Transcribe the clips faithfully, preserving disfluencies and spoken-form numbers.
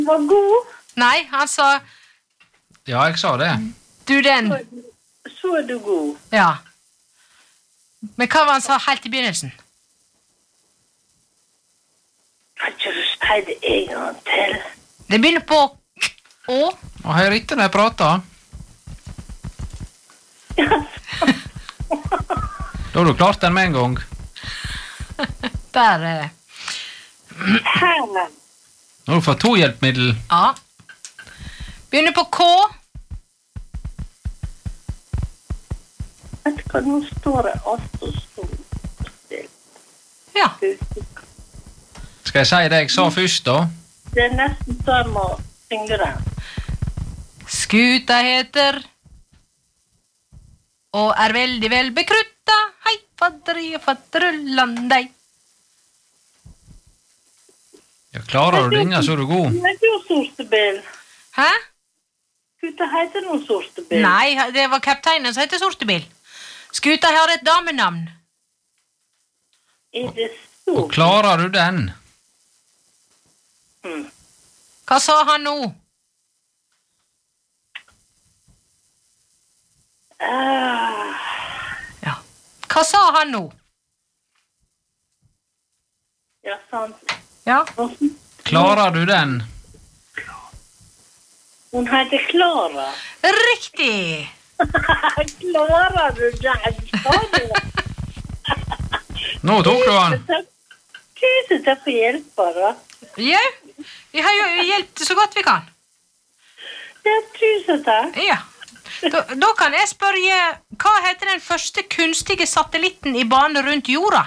var god. Nei, han sa... Ja, jeg sa det. Du, den... Så, så er du god. Ja. Men hva var han sa helt i begynnelsen? Kan ikke du si det en gang til? Det begynner på Å. Og hører ikke når jeg prater. Da har du klart den med en gang. Der... Eh... Her. Nå har du fått to hjelpmiddel. Ja. Begynner på K. Vet du hva, nå står det alt og stort. Ja. Skal jeg si det jeg sa først da? Det er nesten så jeg må synge det. Skuta heter og er veldig vel bekrutta. Hei, fadderi og fadderullandei. Ja, klarer du ringe, så er du god. Men du er Sortebil. Hæ? Skuta heter noe Sortebil. Nei, det var kapteinen som heter Sortebil. Skuta har et damenavn. Er det så? Og klarer du den? Hmm. Hva sa han nå? Ah. Ja. Hva sa han nå? Ja, sant. Ja. Klarer du den? Hun heter Klara. Riktig! Klarer du den? Sa du? Nå tok du han. Tusen takk for hjelpa, da. Ja, vi har jo hjulpet så godt vi kan. Ja, tusen takk. Ja. Da, da kan jeg spørre, hva heter den første kunstige satellitten i bane rundt jorda?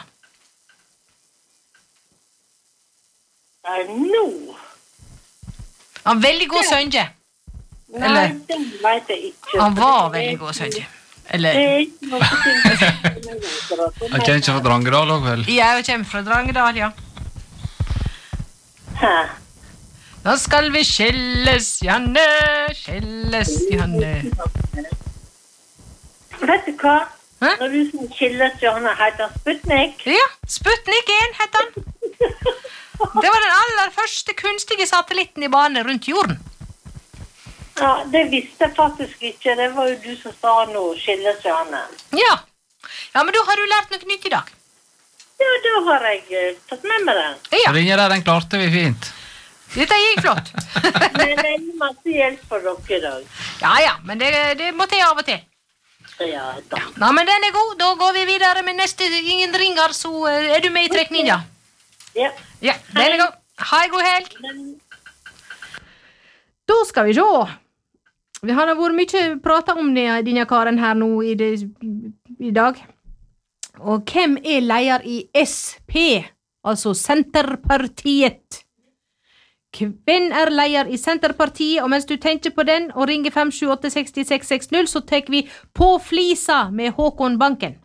Nei, nå. Han var veldig god sønge. Nei, Eller- den vet jeg ikke. Han var veldig god sønge. Det Eller, er ikke noe som- Han kjenner ikke fra Drangedal også, vel? jeg kommer fra Drangedal, ja. Hæ? Nå skal vi skilles, Janne, skilles, Janne. Vet du hva? Hæ? Når du som skilles, Johanna, heter han Sputnik. Ja, Sputnik en het han. Det var den aller første kunstige satellitten i bane rundt jorden. Ja, det visste jeg faktisk ikke. Det var jo du som sa nå, skilles, Johanna. Ja. Ja, men da har du lært noe nytt i dag. Ja, da har jeg eh, tatt med meg den. Ja, Ringe der, den klarte vi fint. dette gikk flott. Men det er masse hjelp for dere i dag. Ja, ja, men det, det må til av og til. Ja, da. Nei, men den er god. Da går vi videre med neste ingen ringer, så eh, er du med i trekninga. Ja. Ja, den er god. Ha en god helg. Men Da skal vi se. Vi har da vært mye pratet om det, denne karen her nå i, det, i dag. Og hvem er leder i S P, altså Senterpartiet? Hvem er leder i Senterpartiet? Og mens du tenker på den og ringer fem sju åtte seks seks seks null, så tar vi På flisa med Håkon Banken.